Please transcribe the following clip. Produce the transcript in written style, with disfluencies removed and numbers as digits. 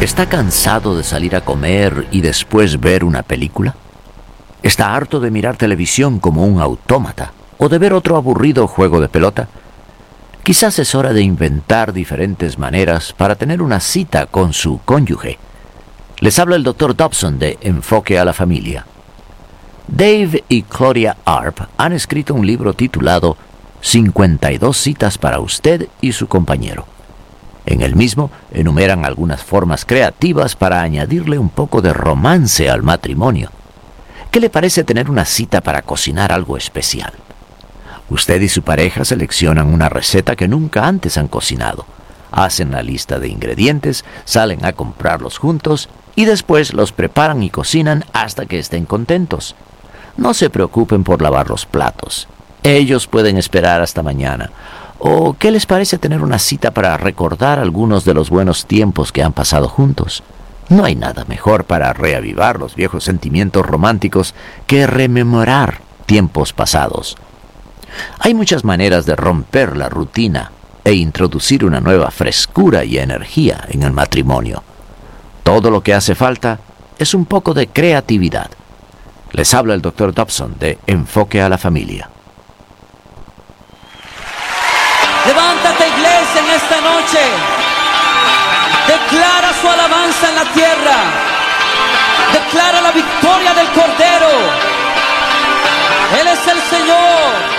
¿Está cansado de salir a comer y después ver una película? ¿Está harto de mirar televisión como un autómata o de ver otro aburrido juego de pelota? Quizás es hora de inventar diferentes maneras para tener una cita con su cónyuge. Les habla el Dr. Dobson de Enfoque a la Familia. Dave y Claudia Arp han escrito un libro titulado 52 citas para usted y su compañero. En el mismo enumeran algunas formas creativas para añadirle un poco de romance al matrimonio. ¿Qué le parece tener una cita para cocinar algo especial? Usted y su pareja seleccionan una receta que nunca antes han cocinado, hacen la lista de ingredientes, salen a comprarlos juntos y después los preparan y cocinan hasta que estén contentos. No se preocupen por lavar los platos. Ellos pueden esperar hasta mañana. ¿O qué les parece tener una cita para recordar algunos de los buenos tiempos que han pasado juntos? No hay nada mejor para reavivar los viejos sentimientos románticos que rememorar tiempos pasados. Hay muchas maneras de romper la rutina e introducir una nueva frescura y energía en el matrimonio. Todo lo que hace falta es un poco de creatividad. Les habla el Dr. Dobson de Enfoque a la Familia. Levántate, iglesia, en esta noche. Declara su alabanza en la tierra. Declara la victoria del Cordero. Él es el Señor.